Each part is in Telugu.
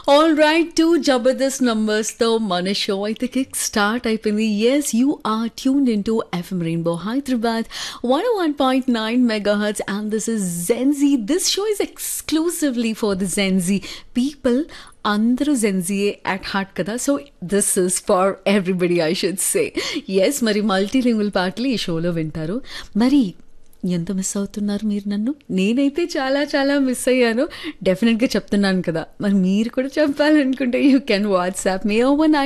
ఆల్ రైట్ టు జబర్దస్త్ నంబర్స్తో మన షో అయితే కిక్ స్టార్ట్ అయిపోయింది. Yes you are tuned in to FM rainbow Hyderabad 101.9 మెగాహర్ట్జ్ and this is Gen Z. This show is exclusively for the Gen Z people. అందరూ జెన్జీయే అట్ హార్ట్ కదా, so this is for everybody I should say. Yes, మరి మల్టీలింగ్వల్ పాటలు ఈ షోలో వింటారు. మరి ఎంత మిస్ అవుతున్నారు మీరు నన్ను? నేనైతే చాలా చాలా మిస్ అయ్యాను. డెఫినెట్గా చెప్తున్నాను కదా, మరి మీరు కూడా చెప్పాలనుకుంటే you can WhatsApp me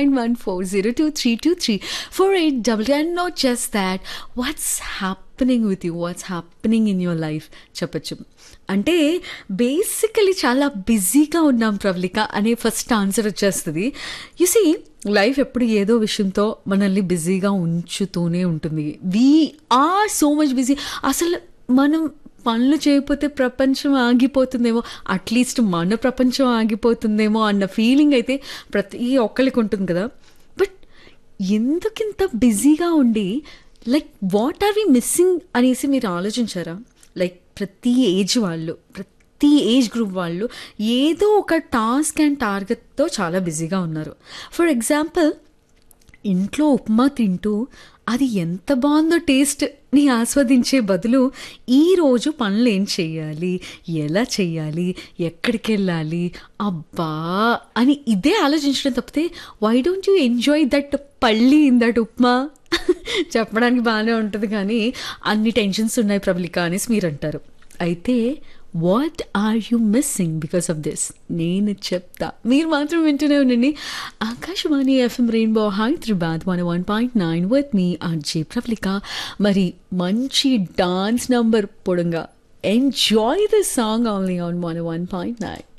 9194022324 and not just that, what's happening with you, what's happening in your life చెప్పచ్చు. అంటే బేసికలీ చాలా బిజీగా ఉన్నాం ప్రవళిక అనే ఫస్ట్ ఆన్సర్ వచ్చేస్తుంది. యు సీ, లైఫ్ ఎప్పుడు ఏదో విషయంతో మనల్ని బిజీగా ఉంచుతూనే ఉంటుంది. We are so much busy. అసలు మనం పనులు చేయకపోతే ప్రపంచం ఆగిపోతుందేమో, అట్లీస్ట్ మన ప్రపంచం ఆగిపోతుందేమో అన్న ఫీలింగ్ అయితే ప్రతి ఒక్కరికి ఉంటుంది కదా. బట్ ఎందుకింత బిజీగా ఉండి like what are we missing అనేసి మీరు ఆలోచించారా? లైక్ ప్రతి ఏజ్ వాళ్ళు, ప్రతి ఏజ్ గ్రూప్ వాళ్ళు ఏదో ఒక టాస్క్ అండ్ టార్గెట్తో చాలా బిజీగా ఉన్నారు. ఫర్ ఎగ్జాంపుల్, ఇంట్లో ఉప్మా తింటూ అది ఎంత బాగుందో టేస్ట్ని ఆస్వాదించే బదులు ఈరోజు పనులు ఏం చేయాలి, ఎలా చేయాలి, ఎక్కడికి వెళ్ళాలి, అబ్బా అని ఇదే ఆలోచించడం తప్పితే why don't you enjoy that పల్లి ఇన్ దట్ ఉప్మా చెప్పడానికి బాగానే ఉంటుంది కానీ అన్ని టెన్షన్స్ ఉన్నాయి ప్రబలిక అనేసి మీరు అంటారు. అయితే what are you missing because of this? నేను చెప్తా, మీరు మాత్రం వింటూనే ఉండండి. Akashvani FM rainbow Hyderabad 101.9 with me RJ Prabalika. మరి మంచి dance number పొడంగా enjoy this song only on 101.9.